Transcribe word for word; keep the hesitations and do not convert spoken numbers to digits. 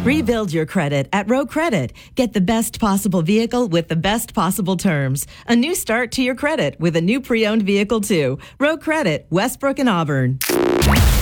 Rebuild your credit at Row Credit. Get the best possible vehicle with the best possible terms. A new start to your credit with a new pre-owned vehicle too. Row Credit, Westbrook and Auburn.